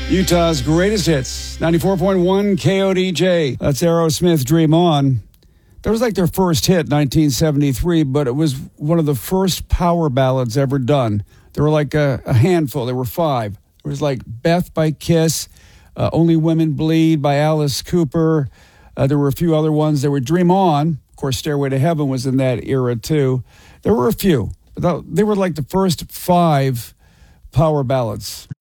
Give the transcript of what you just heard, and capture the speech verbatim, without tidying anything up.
Utah's greatest hits, ninety-four point one K O D J. That's Aerosmith, Dream On. That was like their first hit, nineteen seventy-three, but it was one of the first power ballads ever done. There were like a, a handful. There were five. There was like Beth by Kiss, uh, Only Women Bleed by Alice Cooper. Uh, there were a few other ones. There were Dream On. Of course, Stairway to Heaven was in that era, too. There were a few. But that, they were like the first five power ballads.